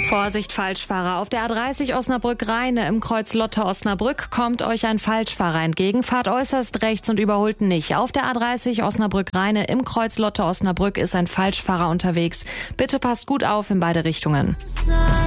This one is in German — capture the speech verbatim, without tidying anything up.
Vorsicht, Falschfahrer. Auf der A dreißig Osnabrück-Rheine im Kreuz Lotte-Osnabrück kommt euch ein Falschfahrer entgegen. Fahrt äußerst rechts und überholt nicht. Auf der A dreißig Osnabrück-Rheine im Kreuz Lotte-Osnabrück ist ein Falschfahrer unterwegs. Bitte passt gut auf in beide Richtungen.